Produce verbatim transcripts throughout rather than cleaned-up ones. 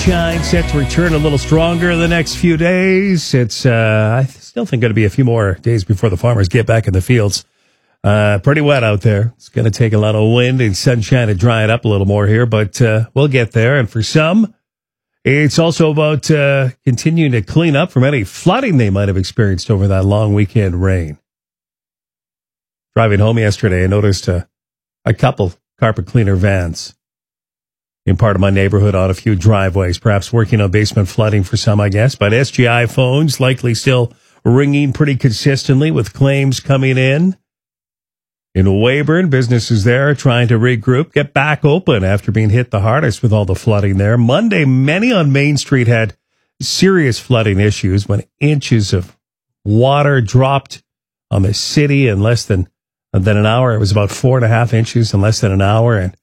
sunshine set to return a little stronger in the next few days. It's, uh, I still think going to be a few more days before the farmers get back in the fields. Uh, pretty wet out there. It's going to take a lot of wind and sunshine to dry it up a little more here, but uh, we'll get there. And for some, it's also about uh, continuing to clean up from any flooding they might have experienced over that long weekend rain. Driving home yesterday, I noticed uh, a couple carpet cleaner vans in part of my neighborhood on a few driveways, perhaps working on basement flooding for some, I guess. But S G I phones likely still ringing pretty consistently with claims coming in. In Weyburn, businesses there are trying to regroup, get back open after being hit the hardest with all the flooding there. Monday, many on Main Street had serious flooding issues when inches of water dropped on the city in less than, than an hour. It was about four and a half inches in less than an hour. And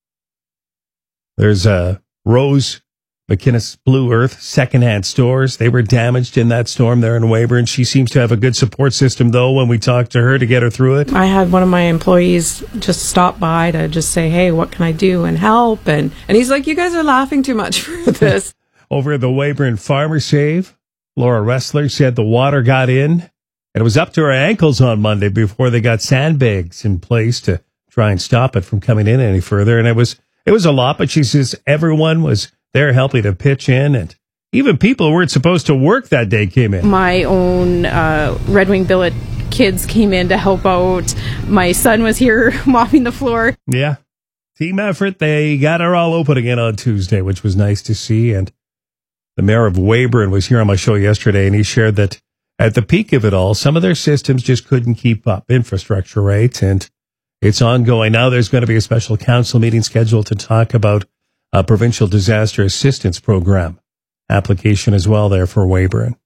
there's uh, Rose McInnes Blue Earth secondhand stores. They were damaged in that storm there in Weyburn. She seems to have a good support system, though, when we talked to her to get her through it. I had one of my employees just stop by to just say, hey, what can I do and help? And, and he's like, you guys are laughing too much for this. Over at the Weyburn Farmer Save, Laura Ressler said the water got in, and it was up to her ankles on Monday before they got sandbags in place to try and stop it from coming in any further. And it was it was a lot, but she says everyone was there helping to pitch in, and even people who weren't supposed to work that day came in. My own uh, Red Wing Billet kids came in to help out. My son was here mopping the floor. Yeah. Team effort. They got her all open again on Tuesday, which was nice to see. And the mayor of Weyburn was here on my show yesterday, and he shared that at the peak of it all, some of their systems just couldn't keep up. Infrastructure, right? And it's ongoing. Now there's going to be a special council meeting scheduled to talk about a provincial disaster assistance program application as well there for Weyburn.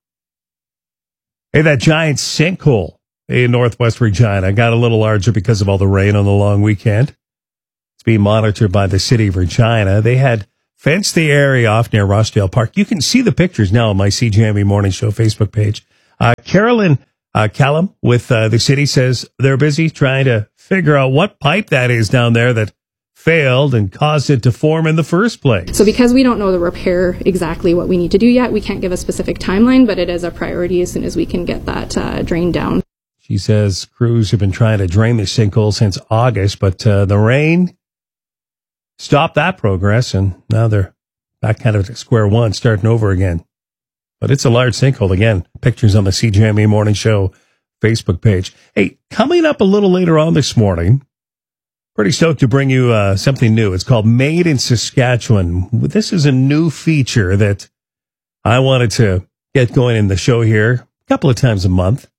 Hey, that giant sinkhole in northwest Regina got a little larger because of all the rain on the long weekend. It's being monitored by the city of Regina. They had fenced the area off near Rochdale Park. You can see the pictures now on my C J M E Morning Show Facebook page. Uh, Carolyn uh, Callum with uh, the city says they're busy trying to figure out what pipe that is down there that failed and caused it to form in the first place. So because we don't know the repair exactly what we need to do yet, we can't give a specific timeline, but it is a priority as soon as we can get that uh, drained down. She says crews have been trying to drain the sinkhole since August, but uh, the rain stopped that progress, and now they're back kind of at square one, starting over again. But it's a large sinkhole again. Pictures on the C J M E Morning Show Facebook page. Hey, coming up a little later on this morning, pretty stoked to bring you uh, something new. It's called Made in Saskatchewan. This is a new feature that I wanted to get going in the show here a couple of times a month,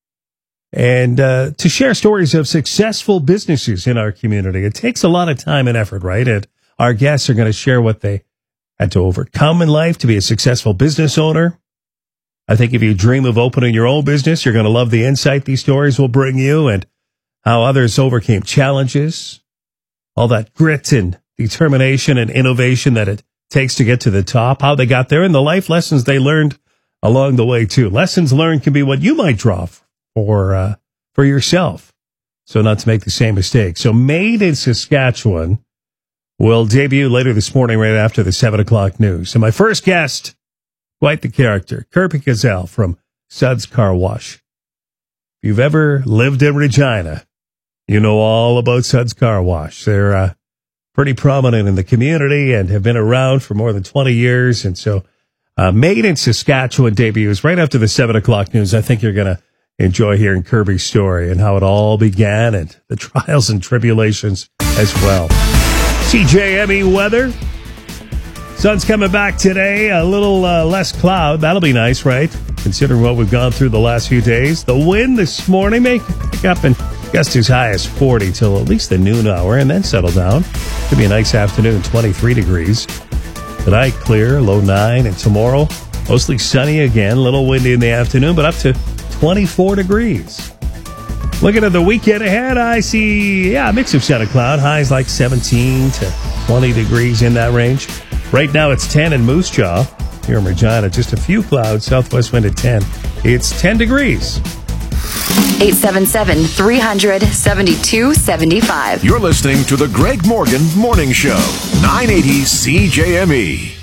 and uh, to share stories of successful businesses in our community. It takes a lot of time and effort, right? And our guests are going to share what they had to overcome in life to be a successful business owner. I think if you dream of opening your own business, you're going to love the insight these stories will bring you, and how others overcame challenges, all that grit and determination and innovation that it takes to get to the top, how they got there, and the life lessons they learned along the way, too. Lessons learned can be what you might draw for, uh, for yourself, so not to make the same mistake. So Made in Saskatchewan will debut later this morning right after the seven o'clock news. And my first guest, quite the character, Kirby Gazelle from Suds Car Wash. If you've ever lived in Regina, you know all about Suds Car Wash. They're uh, pretty prominent in the community and have been around for more than twenty years. And so uh, Made in Saskatchewan debuts right after the seven o'clock news. I think you're going to enjoy hearing Kirby's story and how it all began and the trials and tribulations as well. C J M E weather. Sun's coming back today. A little uh, less cloud. That'll be nice, right? Considering what we've gone through the last few days. The wind this morning may pick up and gust as high as forty till at least the noon hour and then settle down. Could be a nice afternoon, twenty-three degrees. Tonight, clear, low nine. And tomorrow, mostly sunny again. A little windy in the afternoon, but up to twenty-four degrees. Looking at the weekend ahead, I see, yeah, a mix of sun and cloud. Highs like seventeen to twenty degrees in that range. Right now, it's ten in Moose Jaw. Here in Regina, just a few clouds, southwest wind at ten. It's ten degrees. eight seven seven, three hundred, seventy-two seventy-five. You're listening to the Greg Morgan Morning Show, nine eighty C J M E.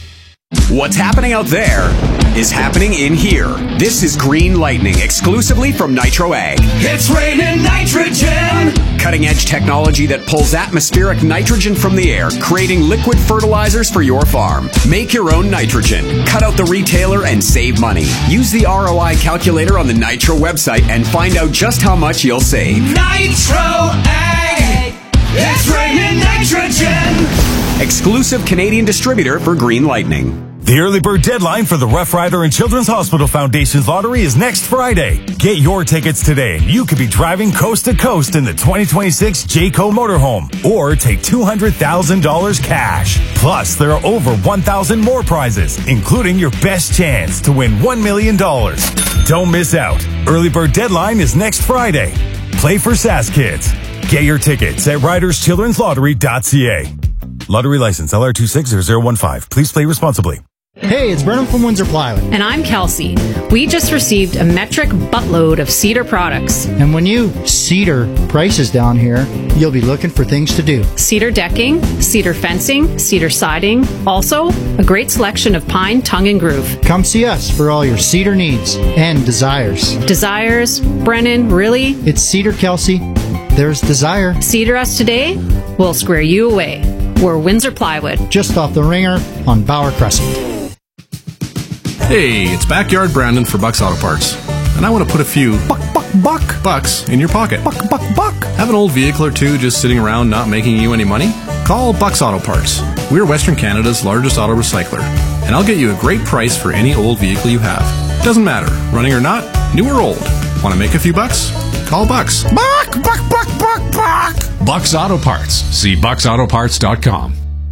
What's happening out there is happening in here. This is Green Lightning, exclusively from Nitro Ag. It's raining nitrogen! Cutting-edge technology that pulls atmospheric nitrogen from the air, creating liquid fertilizers for your farm. Make your own nitrogen. Cut out the retailer and save money. Use the R O I calculator on the Nitro website and find out just how much you'll save. Nitro Ag! It's raining nitrogen! Exclusive Canadian distributor for Green Lightning. The early bird deadline for the Rough Rider and Children's Hospital Foundation's lottery is next Friday. Get your tickets today. You could be driving coast to coast in the twenty twenty-six Jayco motorhome or take two hundred thousand dollars cash. Plus, there are over one thousand more prizes, including your best chance to win one million dollars. Don't miss out. Early bird deadline is next Friday. Play for Sass Kids. Get your tickets at riders children's lottery dot c a. Lottery license L R two six zero zero one five. Please play responsibly. Hey, it's Brennan from Windsor Plywood. And I'm Kelsey. We just received a metric buttload of cedar products. And when you cedar prices down here, you'll be looking for things to do. Cedar decking, cedar fencing, cedar siding. Also, a great selection of pine, tongue, and groove. Come see us for all your cedar needs and desires. Desires? Brennan, really? It's Cedar, Kelsey. There's desire. Cedar us today, we'll square you away. We're Windsor Plywood. Just off the Ringer on Bauer Crescent. Hey, it's Backyard Brandon for Bucks Auto Parts. And I want to put a few buck, buck, buck bucks in your pocket. Buck, buck, buck. Have an old vehicle or two just sitting around not making you any money? Call Bucks Auto Parts. We're Western Canada's largest auto recycler. And I'll get you a great price for any old vehicle you have. Doesn't matter, running or not, new or old. Want to make a few bucks? Call Bucks. Buck, buck, buck, buck, buck! Bucks Auto Parts. See bucks auto parts dot com.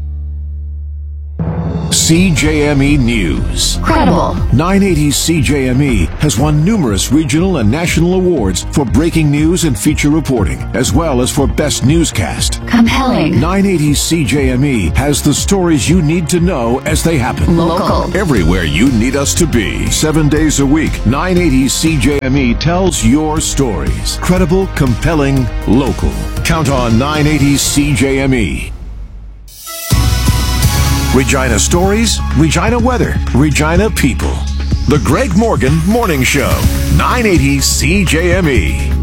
C J M E News. Credible. nine eighty C J M E has won numerous regional and national awards for breaking news and feature reporting, as well as for best newscast. Compelling. nine eighty C J M E has the stories you need to know as they happen. Local. Everywhere you need us to be. Seven days a week, nine eighty C J M E tells your stories. Credible, compelling, local. Count on nine eighty C J M E. Regina stories, Regina weather, Regina people. The Greg Morgan Morning Show, nine eighty C J M E.